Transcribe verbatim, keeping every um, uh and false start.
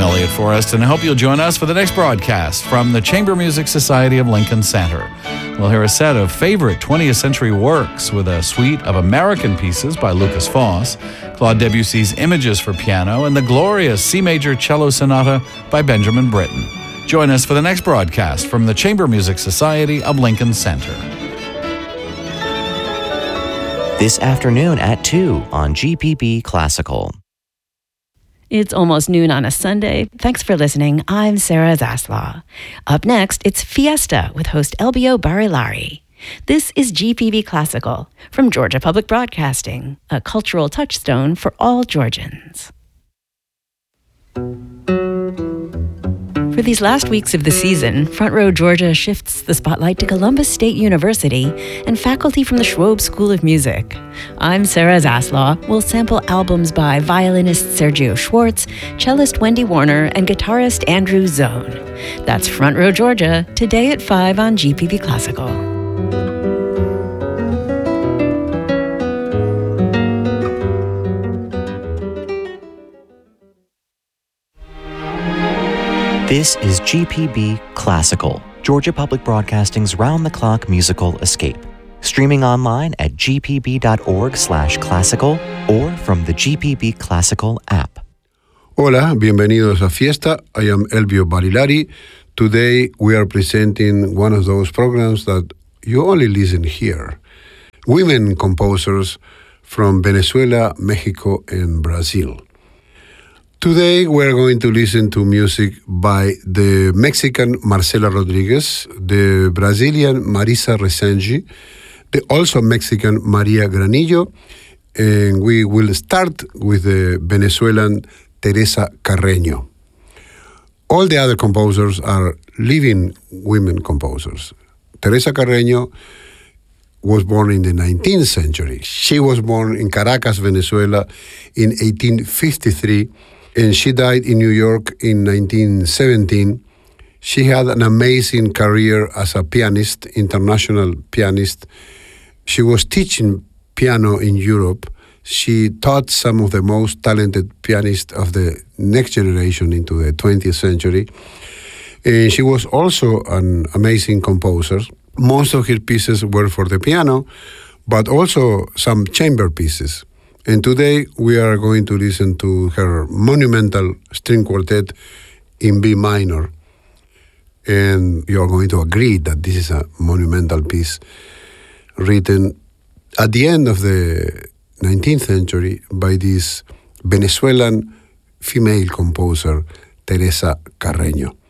Elliott Forrest, and I hope you'll join us for the next broadcast from the Chamber Music Society of Lincoln Center. We'll hear a set of favorite twentieth century works with a suite of American pieces by Lucas Foss, Claude Debussy's Images for Piano, and the glorious C Major Cello Sonata by Benjamin Britten. Join us for the next broadcast from the Chamber Music Society of Lincoln Center. This afternoon at two on G P B Classical. It's almost noon on a Sunday. Thanks for listening. I'm Sarah Zaslaw. Up next, it's Fiesta with host Elbio Barilari. This is G P B Classical from Georgia Public Broadcasting, a cultural touchstone for all Georgians. For these last weeks of the season, Front Row Georgia shifts the spotlight to Columbus State University and faculty from the Schwob School of Music. I'm Sarah Zaslaw. We'll sample albums by violinist Sergio Schwartz, cellist Wendy Warner, and guitarist Andrew Zone. That's Front Row Georgia, today at five on G P B Classical. This is G P B Classical, Georgia Public Broadcasting's round-the-clock musical escape. Streaming online at g p b dot org slash classical or from the G P B Classical app. Hola, bienvenidos a Fiesta. I am Elbio Barilari. Today we are presenting one of those programs that you only listen here. Women composers from Venezuela, Mexico, and Brazil. Today we're going to listen to music by the Mexican Marcela Rodriguez, the Brazilian Marisa Resenji, the also Mexican Maria Granillo, and we will start with the Venezuelan Teresa Carreño. All the other composers are living women composers. Teresa Carreño was born in the nineteenth century. She was born in Caracas, Venezuela in eighteen fifty-three. And she died in New York in nineteen seventeen. She had an amazing career as a pianist, international pianist. She was teaching piano in Europe. She taught some of the most talented pianists of the next generation into the twentieth century. And she was also an amazing composer. Most of her pieces were for the piano, but also some chamber pieces. And today we are going to listen to her monumental string quartet in B minor. And you are going to agree that this is a monumental piece written at the end of the nineteenth century by this Venezuelan female composer, Teresa Carreño.